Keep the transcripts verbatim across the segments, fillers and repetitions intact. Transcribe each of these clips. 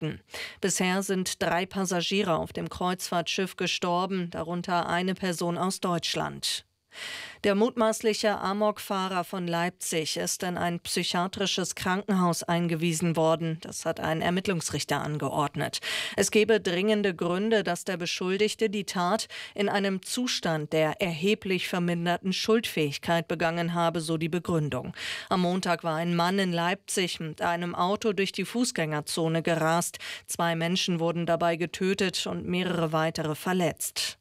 Akten. Bisher sind drei Passagiere auf dem Kreuzfahrtschiff gestorben, darunter eine Person aus Deutschland. Der mutmaßliche Amokfahrer von Leipzig ist in ein psychiatrisches Krankenhaus eingewiesen worden. Das hat ein Ermittlungsrichter angeordnet. Es gebe dringende Gründe, dass der Beschuldigte die Tat in einem Zustand der erheblich verminderten Schuldfähigkeit begangen habe, so die Begründung. Am Montag war ein Mann in Leipzig mit einem Auto durch die Fußgängerzone gerast. Zwei Menschen wurden dabei getötet und mehrere weitere verletzt.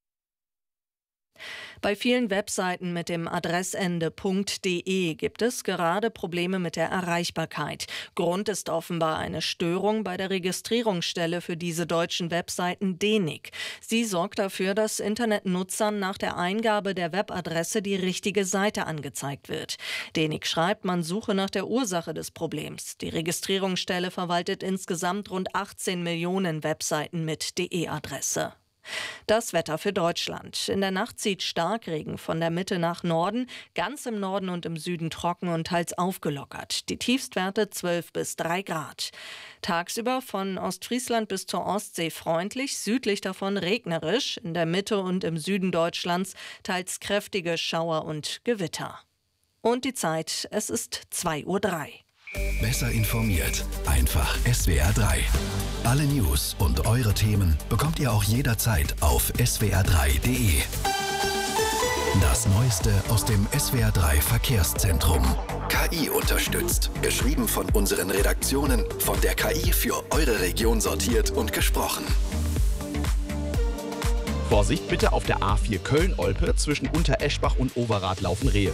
Bei vielen Webseiten mit dem Adressende .de gibt es gerade Probleme mit der Erreichbarkeit. Grund ist offenbar eine Störung bei der Registrierungsstelle für diese deutschen Webseiten D E N I C. Sie sorgt dafür, dass Internetnutzern nach der Eingabe der Webadresse die richtige Seite angezeigt wird. D E N I C schreibt, man suche nach der Ursache des Problems. Die Registrierungsstelle verwaltet insgesamt rund achtzehn Millionen Webseiten mit D E-Adresse. Das Wetter für Deutschland. In der Nacht zieht Starkregen von der Mitte nach Norden, ganz im Norden und im Süden trocken und teils aufgelockert. Die Tiefstwerte zwölf bis drei Grad. Tagsüber von Ostfriesland bis zur Ostsee freundlich, südlich davon regnerisch, in der Mitte und im Süden Deutschlands teils kräftige Schauer und Gewitter. Und die Zeit, es ist zwei Uhr drei. Besser informiert, einfach S W R drei. Alle News und eure Themen bekommt ihr auch jederzeit auf S W R drei punkt de. Das Neueste aus dem S W R drei Verkehrszentrum. K I unterstützt. Geschrieben von unseren Redaktionen, von der K I für eure Region sortiert und gesprochen. Vorsicht bitte, auf der A vier Köln-Olpe zwischen Untereschbach und Overath laufen Rehe.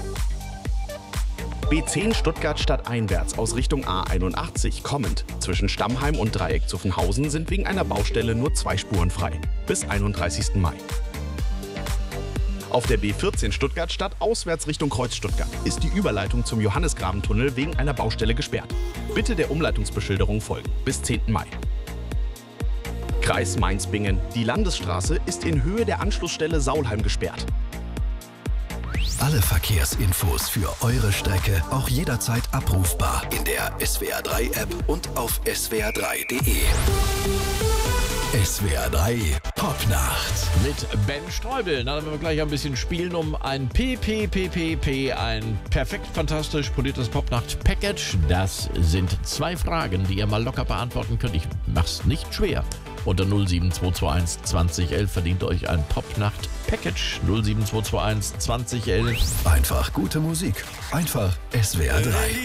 B zehn Stuttgart stadteinwärts aus Richtung A einundachtzig kommend. Zwischen Stammheim und Dreieck Zuffenhausen sind wegen einer Baustelle nur zwei Spuren frei. Bis einunddreißigsten Mai. Auf der B vierzehn Stuttgart Stadt auswärts Richtung Kreuz Stuttgart ist die Überleitung zum Johannisgrabentunnel wegen einer Baustelle gesperrt. Bitte der Umleitungsbeschilderung folgen. Bis zehnten Mai. Kreis Mainz-Bingen. Die Landesstraße ist in Höhe der Anschlussstelle Saulheim gesperrt. Alle Verkehrsinfos für eure Strecke auch jederzeit abrufbar in der S W R drei App und auf S W R drei punkt de. S W R drei Popnacht. Mit Ben Streubel. Na, dann werden wir gleich ein bisschen spielen um ein P P P P P, ein perfekt fantastisch poliertes Popnacht-Package. Das sind zwei Fragen, die ihr mal locker beantworten könnt. Ich mach's nicht schwer. Unter null sieben zwei zwei eins zwanzig elf verdient euch ein Popnacht-Package. null sieben zwei zwei eins zwanzig elf. Einfach gute Musik. Einfach S W R drei.